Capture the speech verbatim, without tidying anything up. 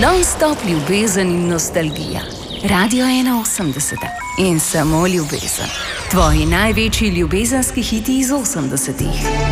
Non-stop ljubezen in nostalgija. Radio ena osemdeset in samo ljubezen. Tvoji največji ljubezenski hiti iz osemdesetih.